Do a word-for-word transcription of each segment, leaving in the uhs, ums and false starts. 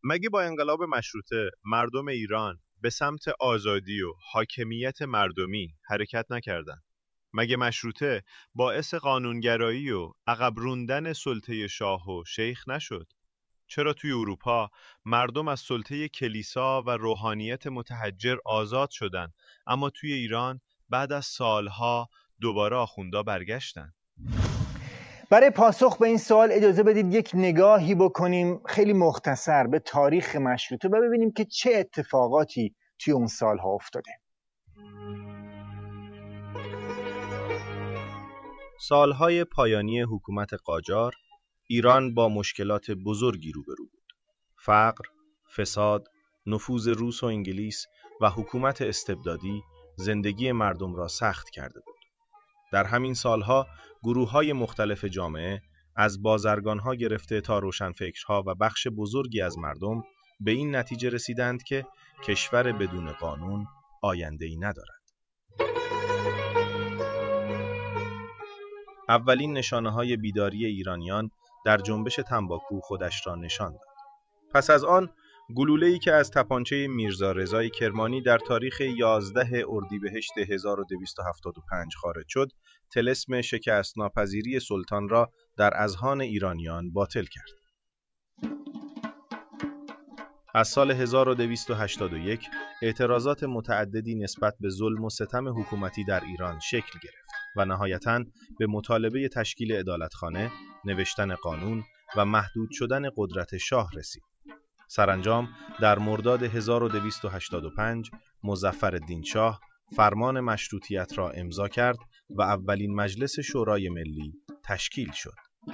مگه با انقلاب مشروطه مردم ایران به سمت آزادی و حاکمیت مردمی حرکت نکردند؟ مگه مشروطه باعث قانونگرایی و عقب روندن سلطه شاه و شیخ نشد؟ چرا توی اروپا مردم از سلطه کلیسا و روحانیت متحجر آزاد شدن، اما توی ایران بعد از سالها دوباره آخوندا برگشتن؟ برای پاسخ به این سوال اجازه بدید یک نگاهی بکنیم خیلی مختصر به تاریخ مشروطه و ببینیم که چه اتفاقاتی توی اون سالها افتاده. سالهای پایانی حکومت قاجار، ایران با مشکلات بزرگی روبرو بود. فقر، فساد، نفوذ روس و انگلیس و حکومت استبدادی زندگی مردم را سخت کرده بود. در همین سالها گروه‌های مختلف جامعه از بازرگان‌ها گرفته تا روشنفکرها و بخش بزرگی از مردم به این نتیجه رسیدند که کشور بدون قانون آینده‌ای ندارد. اولین نشانه‌های بیداری ایرانیان در جنبش تنباکو خودش را نشان داد. پس از آن گلوله‌ای که از تپانچه میرزا رضای کرمانی در تاریخ یازده اردیبهشت هزار و دویست و هفتاد و پنج خارج شد، طلسم شکست ناپذیری سلطان را در اذهان ایرانیان باطل کرد. از سال هزار و دویست و هشتاد و یک اعتراضات متعددی نسبت به ظلم و ستم حکومتی در ایران شکل گرفت و نهایتاً به مطالبه تشکیل عدالتخانه، نوشتن قانون و محدود شدن قدرت شاه رسید. سرانجام در مرداد هزار و دویست و هشتاد و پنج مظفرالدین شاه فرمان مشروطیت را امضا کرد و اولین مجلس شورای ملی تشکیل شد.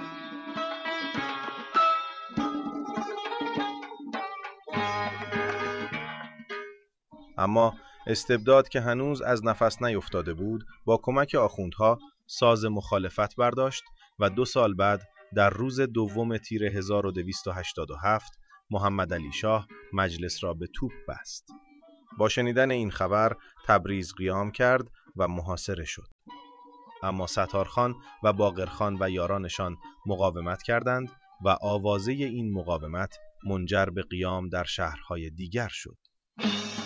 اما استبداد که هنوز از نفس نیفتاده بود، با کمک آخوندها ساز مخالفت برداشت و دو سال بعد در روز دوم تیر هزار و دویست و هشتاد و هفت محمد علی شاه مجلس را به توپ بست. با شنیدن این خبر تبریز قیام کرد و محاصره شد. اما ستارخان و باقرخان و یارانشان مقاومت کردند و آوازه این مقاومت منجر به قیام در شهرهای دیگر شد.